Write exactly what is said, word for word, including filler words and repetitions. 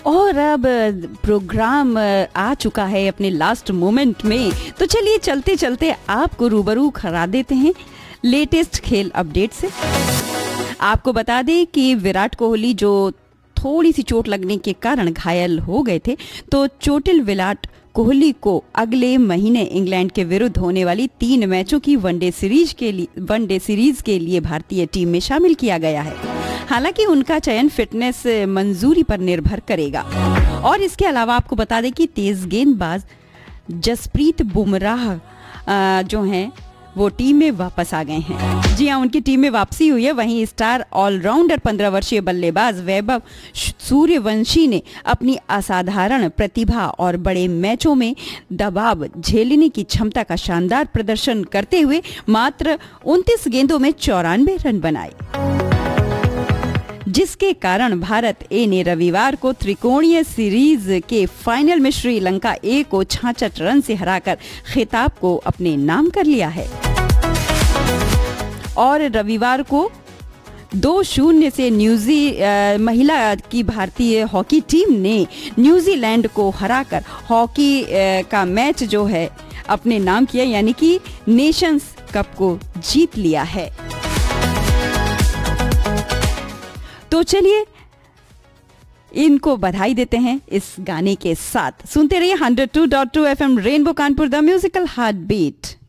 और अब प्रोग्राम आ चुका है अपने लास्ट मोमेंट में, तो चलिए चलते चलते आपको रूबरू करा देते हैं लेटेस्ट खेल अपडेट से। आपको बता दें कि विराट कोहली जो थोड़ी सी चोट लगने के कारण घायल हो गए थे, तो चोटिल विराट कोहली को अगले महीने इंग्लैंड के विरुद्ध होने वाली तीन मैचों की वनडे सीरीज के लिए वनडे सीरीज के लिए भारतीय टीम में शामिल किया गया है। हालांकि उनका चयन फिटनेस मंजूरी पर निर्भर करेगा। और इसके अलावा आपको बता दें कि तेज गेंदबाज जसप्रीत बुमराह जो हैं वो टीम में वापस आ गए हैं। जी हाँ, उनकी टीम में वापसी हुई है। वहीं स्टार ऑलराउंडर पंद्रह वर्षीय बल्लेबाज वैभव सूर्यवंशी ने अपनी असाधारण प्रतिभा और बड़े मैचों में दबाव झेलने की क्षमता का शानदार प्रदर्शन करते हुए मात्र उनतीस गेंदों में चौरानवे रन बनाए, जिसके कारण भारत ए ने रविवार को त्रिकोणीय सीरीज के फाइनल में श्रीलंका ए को छियासठ रन से हराकर खिताब को अपने नाम कर लिया है। और रविवार को दो शून्य से न्यूजी महिला की भारतीय हॉकी टीम ने न्यूजीलैंड को हराकर हॉकी आ, का मैच जो है अपने नाम किया, यानी कि नेशंस कप को जीत लिया है। तो चलिए इनको बधाई देते हैं इस गाने के साथ। सुनते रहिए one oh two point two F M rainbow Kanpur, the musical heart beat.